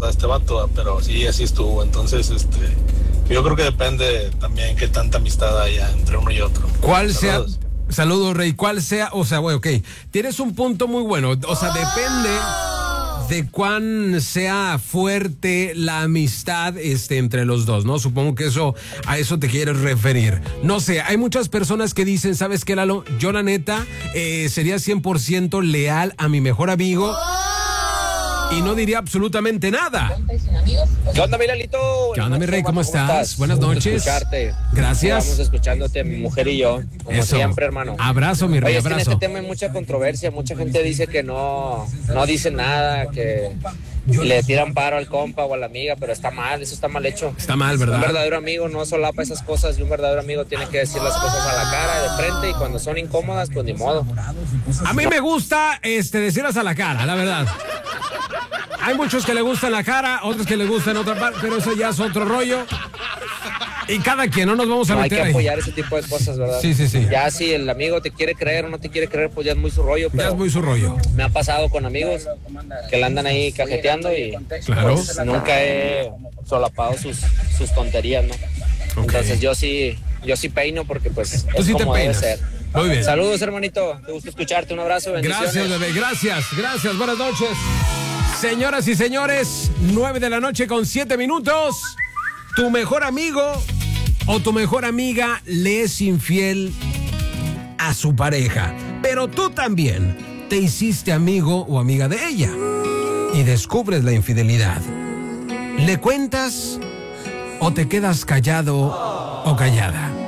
verdad este vato, pero sí, así estuvo. Entonces, yo creo que depende también qué tanta amistad haya entre uno y otro. ¿Cuál Saludos. sea? Saludos, Rey. ¿Cuál sea? O sea, bueno, ok. Tienes un punto muy bueno. O sea, depende de cuán sea fuerte la amistad entre los dos, ¿no? Supongo que a eso te quieres referir. No sé, hay muchas personas que dicen, ¿sabes qué, Lalo? Yo la neta sería 100% leal a mi mejor amigo y no diría absolutamente nada. ¿Qué onda, mi Lalito? ¿Qué onda, mi Rey? ¿Cómo estás? Buenas noches. Escucharte. Gracias. Vamos escuchándote, mi mujer y yo, como Eso. siempre, hermano. Abrazo, mi Rey, Oye, es que en abrazo. este tema hay mucha controversia. Mucha gente dice que no dice nada, que le tiran paro al compa o a la amiga, pero está mal, eso está mal hecho. Está mal, ¿verdad? Un verdadero amigo no solapa esas cosas y un verdadero amigo tiene que decir las cosas a la cara, de frente, y cuando son incómodas, pues ni modo. A mí me gusta decirlas a la cara, la verdad. Hay muchos que le gustan la cara, otros que le gustan otra parte, pero eso ya es otro rollo. Y cada quien, no nos vamos a No, hay meter que ahí. apoyar ese tipo de cosas, ¿verdad? Sí. Ya si el amigo te quiere creer o no te quiere creer, pues ya es muy su rollo. Pero Ya es muy su rollo. me ha pasado con amigos que la andan ahí cajeteando y Claro. pues, nunca he solapado sus tonterías, ¿no? Ok. Entonces yo sí peino porque pues Tú es sí te como debe peinas. ser. Muy bien. Saludos, hermanito. Te gusta escucharte. Un abrazo. Bendiciones. Gracias, bebé. Gracias. Buenas noches. Señoras y señores, 9:07 a.m. Tu mejor amigo o tu mejor amiga le es infiel a su pareja, pero tú también te hiciste amigo o amiga de ella y descubres la infidelidad. ¿Le cuentas o te quedas callado o callada?